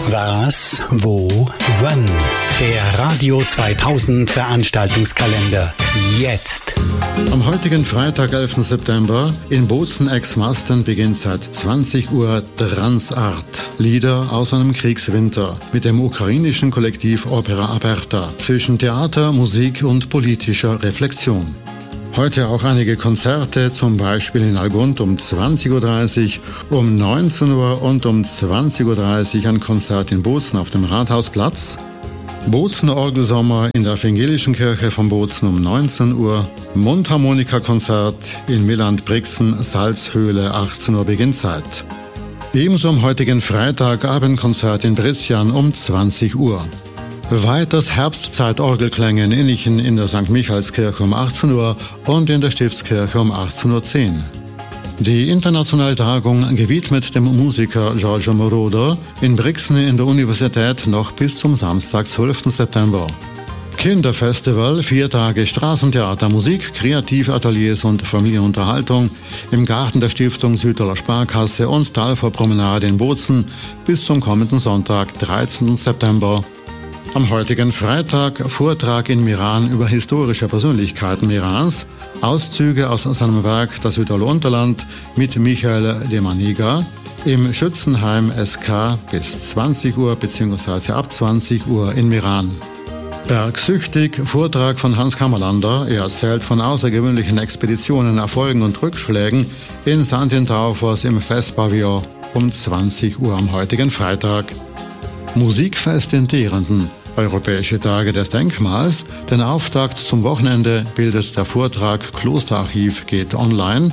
Was, wo, wann? Der Radio 2000 Veranstaltungskalender. Jetzt. Am heutigen Freitag, 11. September, in Bozen-Ex-Masten beginnt seit 20 Uhr Transart. Lieder aus einem Kriegswinter mit dem ukrainischen Kollektiv Opera Aperta zwischen Theater, Musik und politischer Reflexion. Heute auch einige Konzerte, zum Beispiel in Algund um 20.30 Uhr, um 19 Uhr und um 20.30 Uhr ein Konzert in Bozen auf dem Rathausplatz. Bozen Orgelsommer in der Evangelischen Kirche von Bozen um 19 Uhr. Mundharmonika-Konzert in Milland-Brixen, Salzhöhle, 18 Uhr Beginnzeit. Ebenso am heutigen Freitag Abendkonzert in Brescian um 20 Uhr. Weiters Herbstzeit-Orgelklänge in Innichen in der St. Michaelskirche um 18 Uhr und in der Stiftskirche um 18.10 Uhr. Die internationale Tagung gewidmet dem Musiker Giorgio Moroder in Brixen in der Universität noch bis zum Samstag, 12. September. Kinderfestival, 4 Tage Straßentheater, Musik, Kreativateliers und Familienunterhaltung im Garten der Stiftung Südtiroler Sparkasse und Talvorpromenade in Bozen bis zum kommenden Sonntag, 13. September. Am heutigen Freitag Vortrag in Meran über historische Persönlichkeiten Merans, Auszüge aus seinem Werk Das Südtiroler Unterland mit Michael de Maniga im Schützenheim SK bis 20 Uhr bzw. ab 20 Uhr in Meran. Bergsüchtig, Vortrag von Hans Kammerlander. Er erzählt von außergewöhnlichen Expeditionen, Erfolgen und Rückschlägen in Santentaufers im Festpavillon um 20 Uhr am heutigen Freitag. Musikfest in Teerenden, Europäische Tage des Denkmals. Den Auftakt zum Wochenende bildet der Vortrag Klosterarchiv geht online.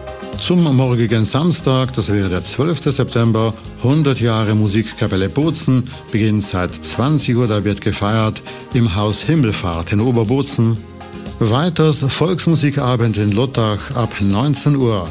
Zum morgigen Samstag, das wäre der 12. September, 100 Jahre Musikkapelle Bozen, beginnt seit 20 Uhr, da wird gefeiert im Haus Himmelfahrt in Oberbozen. Weiters Volksmusikabend in Lottach ab 19 Uhr.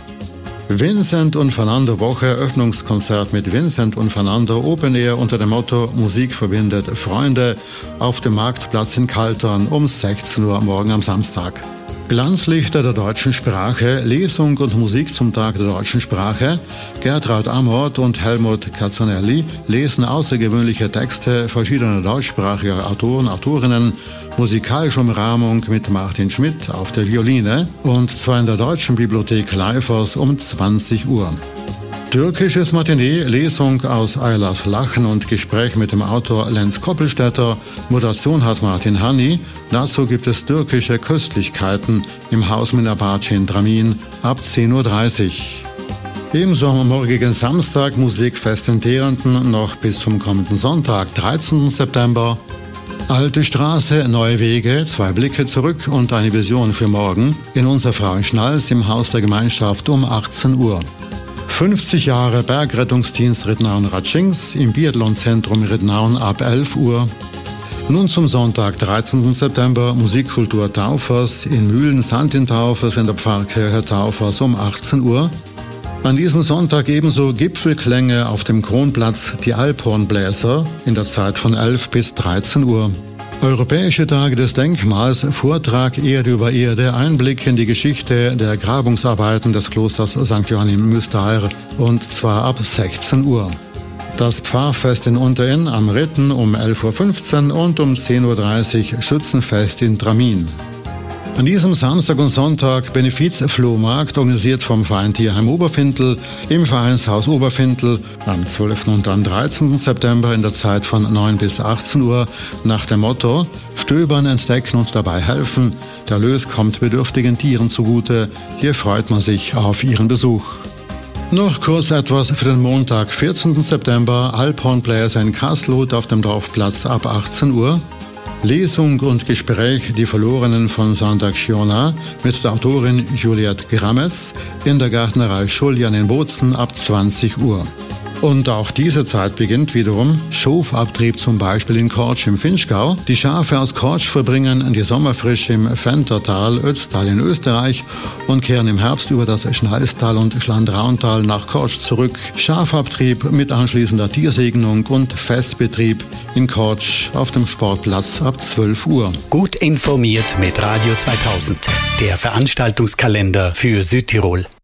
Vincent und Fernando Woche, Eröffnungskonzert mit Vincent und Fernando Open Air unter dem Motto Musik verbindet Freunde auf dem Marktplatz in Kaltern um 16 Uhr morgen am Samstag. Glanzlichter der deutschen Sprache, Lesung und Musik zum Tag der deutschen Sprache. Gertraud Amort und Helmut Cazzanelli lesen außergewöhnliche Texte verschiedener deutschsprachiger Autoren, Autorinnen, musikalische Umrahmung mit Martin Schmidt auf der Violine und zwar in der Deutschen Bibliothek Leifers um 20 Uhr. Türkisches Matinee, Lesung aus Eilers Lachen und Gespräch mit dem Autor Lenz Koppelstädter. Moderation hat Martin Hanni. Dazu gibt es türkische Köstlichkeiten im Haus Minabaci in Dramin ab 10.30 Uhr. Ebenso am morgigen Samstag Musikfest in Teerenden noch bis zum kommenden Sonntag, 13. September. Alte Straße, neue Wege, 2 Blicke zurück und eine Vision für morgen in unserer Frau in Schnalz im Haus der Gemeinschaft um 18 Uhr. 50 Jahre Bergrettungsdienst Ridnaun-Ratschings im Biathlonzentrum Ridnaun ab 11 Uhr. Nun zum Sonntag, 13. September, Musikkultur Taufers in Mühlen-Santin-Taufers in der Pfarrkirche Taufers um 18 Uhr. An diesem Sonntag ebenso Gipfelklänge auf dem Kronplatz, die Alphornbläser in der Zeit von 11 bis 13 Uhr. Europäische Tage des Denkmals, Vortrag Erde über Erde, Einblick in die Geschichte der Grabungsarbeiten des Klosters St. Johann im Müstair und zwar ab 16 Uhr. Das Pfarrfest in Unterinn am Ritten um 11.15 Uhr und um 10.30 Uhr Schützenfest in Dramin. An diesem Samstag und Sonntag Benefiz-Flohmarkt, organisiert vom Verein Tierheim Oberfintel im Vereinshaus Oberfintel am 12. und am 13. September in der Zeit von 9 bis 18 Uhr nach dem Motto Stöbern, entdecken und dabei helfen. Der Erlös kommt bedürftigen Tieren zugute. Hier freut man sich auf Ihren Besuch. Noch kurz etwas für den Montag, 14. September, Alphornbläser in Kastelruth auf dem Dorfplatz ab 18 Uhr. Lesung und Gespräch Die Verlorenen von Sant'Acciona mit der Autorin Juliette Grammes in der Gärtnerei Schuljan in Bozen ab 20 Uhr. Und auch diese Zeit beginnt wiederum Schofabtrieb zum Beispiel in Kortsch im Vinschgau. Die Schafe aus Kortsch verbringen die Sommerfrische im Fentertal, Ötztal in Österreich und kehren im Herbst über das Schnalztal und Schlandrauntal nach Kortsch zurück. Schafabtrieb mit anschließender Tiersegnung und Festbetrieb in Kortsch auf dem Sportplatz ab 12 Uhr. Gut informiert mit Radio 2000, der Veranstaltungskalender für Südtirol.